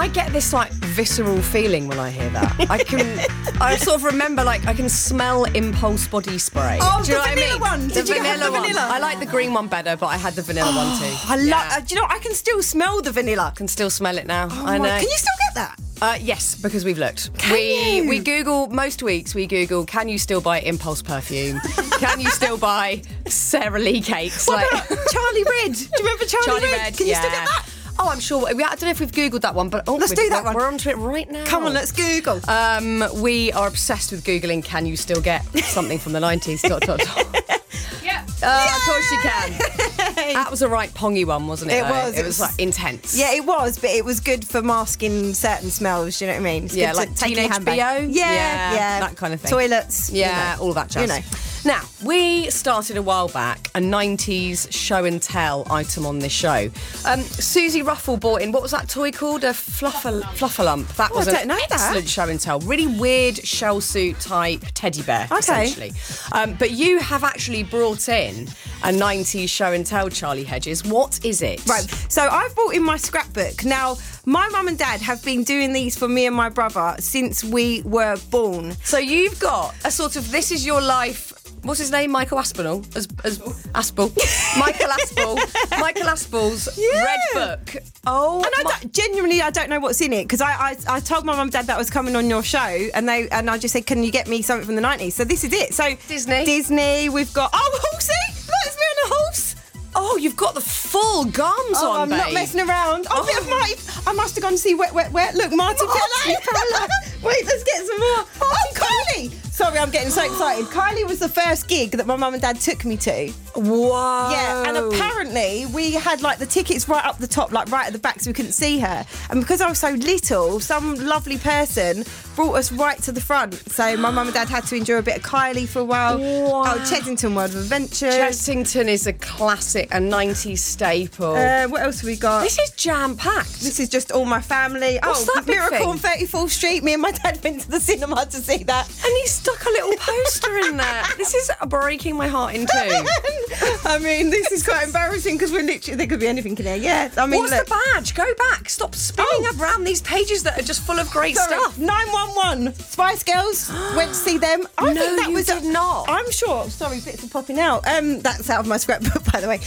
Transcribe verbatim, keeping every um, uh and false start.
I get this like visceral feeling when I hear that. I can, I sort of remember like I can smell Impulse body spray. Oh, do you the know what vanilla I mean? one. The Did you vanilla have the one. vanilla? I like the green one better, but I had the vanilla one too. I love. Yeah. Uh, do you know? I can still smell the vanilla. Can still smell it now. Oh I my- know. Can you still get that? Uh, yes, because we've looked. Can we you? we Google most weeks. We Google, can you still buy Impulse perfume? Can you still buy Sara Lee cakes? What about Charlie Red? Do you remember Charlie, Charlie Red? Red, Can you yeah. still get that? Oh, I'm sure. We, I don't know if we've Googled that one, but oh, Let's we're, do that we're, one. We're onto it right now. Come on, let's Google. Um, we are obsessed with Googling, can you still get something from the nineties? dot, dot, dot. Yeah. Uh, Of course you can. That was a right pongy one, wasn't it? It though? was, It it was was- like intense. Yeah, it was, but it was good for masking certain smells. Do you know what I mean? It's Yeah, good like to take in teenage your handbag. B O? Yeah, Yeah, yeah, that kind of thing. Toilets. you Yeah, know. all that jazz. You know. Now, we started a while back a nineties show and tell item on this show. Um, Susie Ruffle bought in, what was that toy called? A fluffer, flufferlump. That Oh, was I an don't know that. excellent show and tell. Really weird shell suit type teddy bear, Okay. essentially. Um, but you have actually brought in a nineties show and tell, Charlie Hedges. What is it? Right, so I've brought in my scrapbook. Now, my mum and dad have been doing these for me and my brother since we were born. So you've got a sort of, this is your life. What's his name? Michael Aspinall? As, as Aspel. Michael Aspel. Michael Aspel's Yeah. red book. Oh, And I my- don't, genuinely, I don't know what's in it because I, I I told my mum and dad that was coming on your show, and they and I just said, can you get me something from the nineties? So this is it. So Disney. Disney. We've got oh horsey. Look, it's me on a horse. Oh, you've got the full gums Oh, on, I'm babe. not messing around. Oh, a bit of Marty. I must have gone to see Wet, Wet, Wet. Look, Marty Pello. Wait, let's get some more. Oh, Kylie. Sorry, I'm getting so excited. Kylie was the first gig that my mum and dad took me to. Whoa. Yeah, and apparently we had like the tickets right up the top, like right at the back, so we couldn't see her. And because I was so little, some lovely person brought us right to the front. So my mum and dad had to endure a bit of Kylie for a while. Wow. Oh, Chessington World of Adventure. Chessington is a classic, a nineties staple. Uh, what else have we got? this is jam-packed. This is just all my family. What's oh, that big Miracle thing? on thirty-fourth Street. Me and my dad went to the cinema to see that. And he stuck a little poster in there. This is breaking my heart in two. I mean, this is quite embarrassing because we're literally, there could be anything in there. Yeah, I mean, What's look. the badge? Go back. Stop spinning Oh. around these pages that are just full of great Sorry, stuff. nine one one. Spice Girls. Went to see them. I No, think that you was did not. I'm sure. Sorry, bits are popping out. Um, that's out of my scrapbook, by the way.